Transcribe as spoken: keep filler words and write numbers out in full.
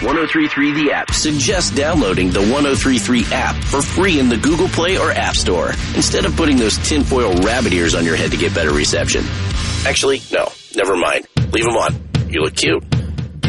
one oh three three The App suggests downloading the one oh three three app for free in the Google Play or App Store, instead of putting those tinfoil rabbit ears on your head to get better reception. Actually, no, never mind. Leave them on. You look cute.